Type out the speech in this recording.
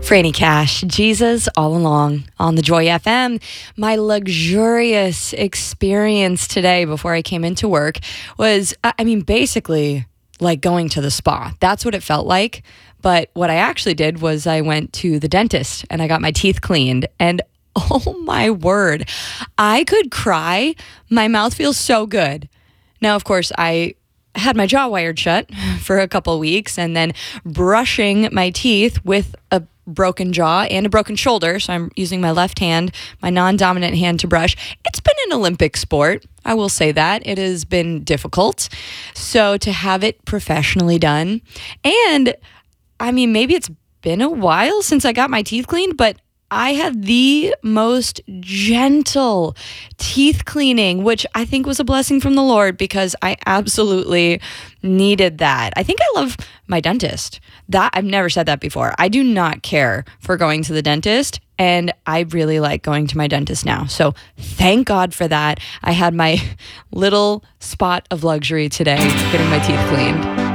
Franny Cash, Jesus all along on the Joy FM. My luxurious experience today before I came into work was, basically like going to the spa. That's what it felt like. But what I actually did was I went to the dentist and I got my teeth cleaned. And oh my word, I could cry. My mouth feels so good. Now, of course, I had my jaw wired shut for a couple weeks and then brushing my teeth with a broken jaw and a broken shoulder. So I'm using my left hand, my non-dominant hand to brush. It's been an Olympic sport. I will say that. It has been difficult. So to have it professionally done, and maybe it's been a while since I got my teeth cleaned, but I had the most gentle teeth cleaning, which I think was a blessing from the Lord because I absolutely needed that. I think I love my dentist. That I've never said that before. I do not care for going to the dentist, and I really like going to my dentist now. So thank God for that. I had my little spot of luxury today getting my teeth cleaned.